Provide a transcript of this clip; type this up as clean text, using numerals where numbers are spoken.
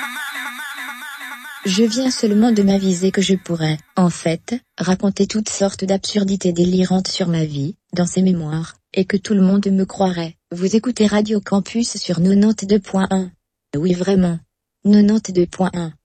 Je viens seulement de m'aviser que je pourrais, en fait, raconter toutes sortes d'absurdités délirantes sur ma vie, dans ces mémoires, et que tout le monde me croirait. Vous écoutez Radio Campus sur 92.1. Oui vraiment. 92.1.